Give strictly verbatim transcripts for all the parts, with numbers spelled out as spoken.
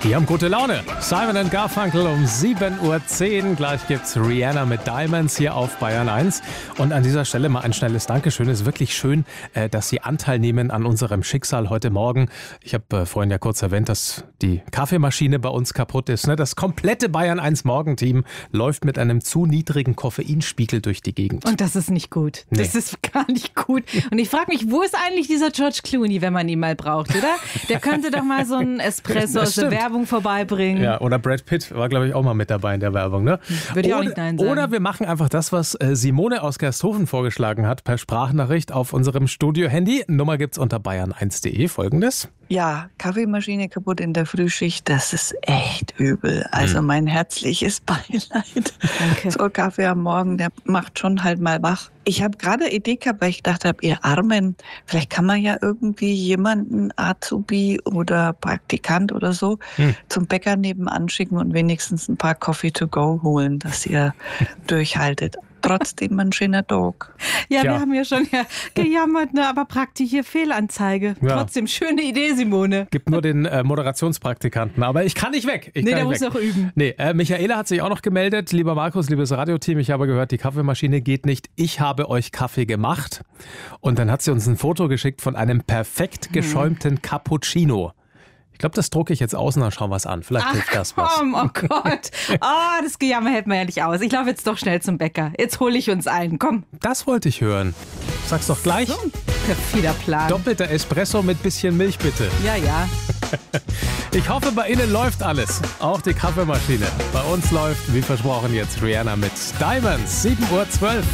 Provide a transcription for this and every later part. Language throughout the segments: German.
Die haben gute Laune. Simon and Garfunkel um sieben Uhr zehn. Gleich gibt's Rihanna mit Diamonds hier auf Bayern eins. Und an dieser Stelle mal ein schnelles Dankeschön. Es ist wirklich schön, dass Sie Anteil nehmen an unserem Schicksal heute Morgen. Ich habe vorhin ja kurz erwähnt, dass die Kaffeemaschine bei uns kaputt ist. Das komplette Bayern eins Morgenteam läuft mit einem zu niedrigen Koffeinspiegel durch die Gegend. Und das ist nicht gut. Nee. Das ist gar nicht gut. Und ich frage mich, wo ist eigentlich dieser George Clooney, wenn man ihn mal braucht, oder? Der könnte doch mal so einen Espresso aus der Werbung vorbeibringen. Ja, oder Brad Pitt war, glaube ich, auch mal mit dabei in der Werbung. Ne? Würde ich oder, auch nicht nein sagen. Oder wir machen einfach das, was Simone aus Gersthofen vorgeschlagen hat, per Sprachnachricht auf unserem Studio-Handy. Nummer gibt's unter bayern eins punkt de. Folgendes. Ja, Kaffeemaschine kaputt in der Frühschicht, das ist echt übel. Also hm. mein herzliches Beileid. Danke. So Kaffee am Morgen, der macht schon halt mal wach. Ich habe gerade eine Idee gehabt, weil ich gedacht habe, ihr Armen, vielleicht kann man ja irgendwie jemanden, Azubi oder Praktikant oder so, hm. zum Bäcker nebenan schicken und wenigstens ein paar Coffee to go holen, dass ihr durchhaltet. Trotzdem ein schöner Tag. Ja, Tja. wir haben ja schon ja gejammert, ne? Aber praktisch hier Fehlanzeige. Ja. Trotzdem, schöne Idee, Simone. Gibt nur den äh, Moderationspraktikanten, aber ich kann nicht weg. Ich nee, kann der nicht muss weg. auch üben. Nee, äh, Michaela hat sich auch noch gemeldet. Lieber Markus, liebes Radioteam, ich habe gehört, die Kaffeemaschine geht nicht. Ich habe euch Kaffee gemacht. Und dann hat sie uns ein Foto geschickt von einem perfekt geschäumten hm. Cappuccino. Ich glaube, das drucke ich jetzt aus und dann schauen wir es an. Vielleicht Ach, hilft das was. Komm, oh Gott. Oh, das Gejammer hält man ja nicht aus. Ich laufe jetzt doch schnell zum Bäcker. Jetzt hole ich uns ein. Komm. Das wollte ich hören. Sag's doch gleich. So ein perfider Plan. Doppelter Espresso mit bisschen Milch, bitte. Ja, ja. Ich hoffe, bei Ihnen läuft alles. Auch die Kaffeemaschine. Bei uns läuft, wie versprochen, jetzt Rihanna mit Diamonds. sieben Uhr zwölf.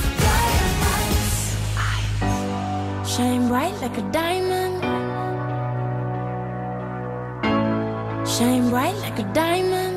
Shine bright like a diamond. Shine bright like a diamond.